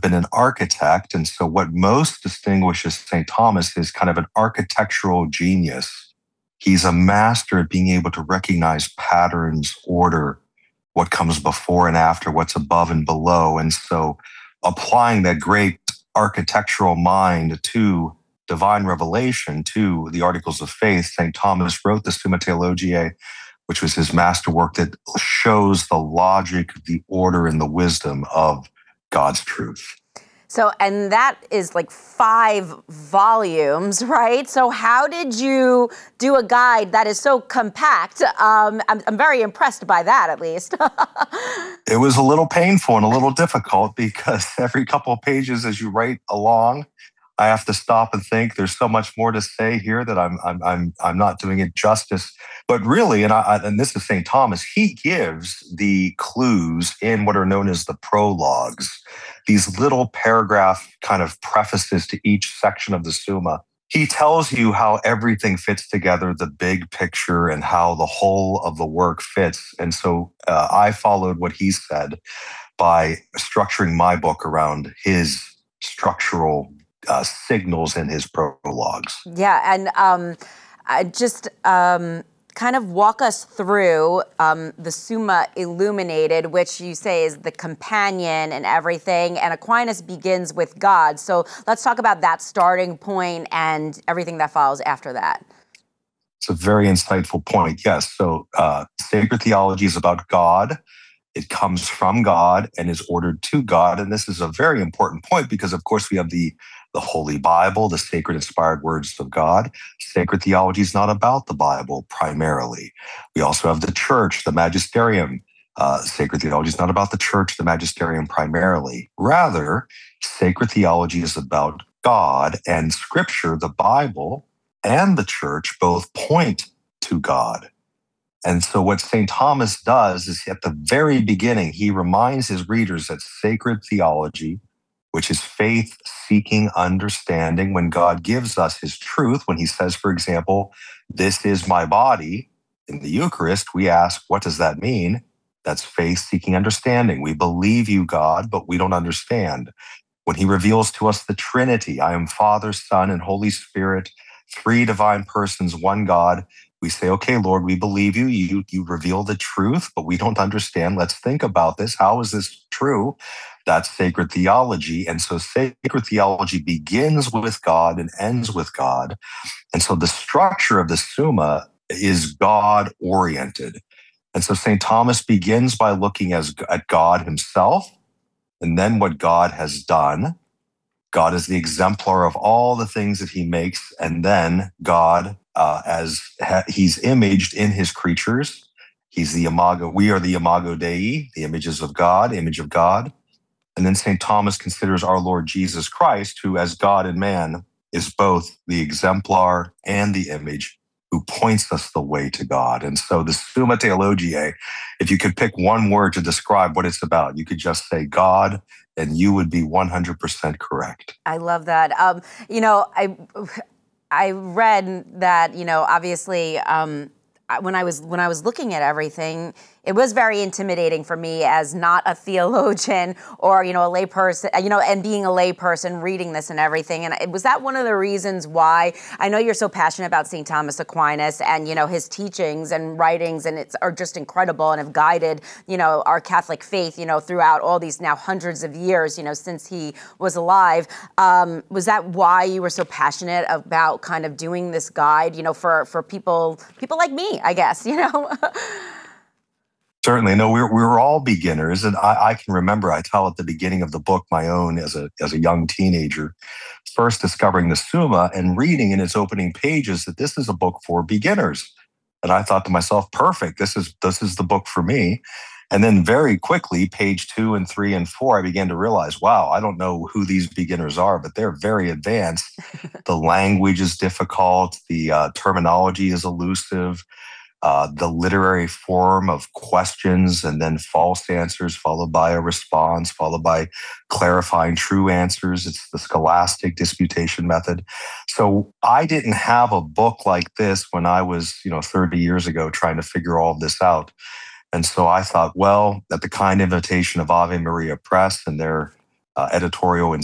been an architect. And so what most distinguishes St. Thomas is kind of an architectural genius. He's a master at being able to recognize patterns, order, what comes before and after, what's above and below. And so applying that great architectural mind to divine revelation, to the Articles of Faith, St. Thomas wrote the Summa Theologiae, which was his masterwork that shows the logic, the order, and the wisdom of God's truth. So, and that is like 5 volumes, right? So how did you do a guide that is so compact? I'm very impressed by that, at least. It was a little painful and a little difficult because every couple of pages as you write along, I have to stop and think there's so much more to say here that I'm not doing it justice. But really, and this is St. Thomas, he gives the clues in what are known as the prologues, these little paragraph kind of prefaces to each section of the Summa. He tells you how everything fits together, the big picture, and how the whole of the work fits. And so I followed what he said by structuring my book around his structural signals in his prologues. Yeah, and kind of walk us through the Summa Illuminated, which you say is the companion and everything, and Aquinas begins with God. So let's talk about that starting point and everything that follows after that. It's a very insightful point, yes. So sacred theology is about God. It comes from God and is ordered to God. And this is a very important point because, of course, we have the Holy Bible, the sacred inspired words of God. Sacred theology is not about the Bible primarily. We also have the church, the magisterium. Sacred theology is not about the church, the magisterium primarily. Rather, sacred theology is about God, and Scripture, the Bible, and the church both point to God. And so what St. Thomas does is at the very beginning, he reminds his readers that sacred theology, which is faith-seeking understanding, when God gives us his truth, when he says, for example, this is my body in the Eucharist, we ask, what does that mean? That's faith-seeking understanding. We believe you, God, but we don't understand. When he reveals to us the Trinity, I am Father, Son, and Holy Spirit, 3 divine persons, one God, we say, okay, Lord, we believe you. You reveal the truth, but we don't understand. Let's think about this. How is this true? That's sacred theology. And so sacred theology begins with God and ends with God. And so the structure of the Summa is God-oriented. And so St. Thomas begins by looking at God himself, and then what God has done. God is the exemplar of all the things that he makes, and then God, as he's imaged in his creatures, he's the imago. We are the imago Dei, the images of God, image of God. And then St. Thomas considers our Lord Jesus Christ, who as God and man is both the exemplar and the image, who points us the way to God. And so the Summa Theologiae, if you could pick one word to describe what it's about, you could just say God, and you would be 100% correct. I love that. I read that, obviously, when I was looking at everything, it was very intimidating for me as not a theologian or, a layperson, and being a layperson reading this and everything. And was that one of the reasons why? I know you're so passionate about St. Thomas Aquinas and, his teachings and writings, and are just incredible and have guided, our Catholic faith, throughout all these now hundreds of years, since he was alive. Was that why you were so passionate about kind of doing this guide, for people like me, I guess, Certainly. No, we're all beginners. And I can remember, I tell at the beginning of the book, my own as a young teenager, first discovering the Summa and reading in its opening pages that this is a book for beginners. And I thought to myself, perfect, this is the book for me. And then very quickly, page 2 and 3 and 4, I began to realize, wow, I don't know who these beginners are, but they're very advanced. The language is difficult. The terminology is elusive. The literary form of questions and then false answers, followed by a response, followed by clarifying true answers. It's the scholastic disputation method. So I didn't have a book like this when I was, 30 years ago trying to figure all of this out. And so I thought, well, at the kind invitation of Ave Maria Press and their editorial and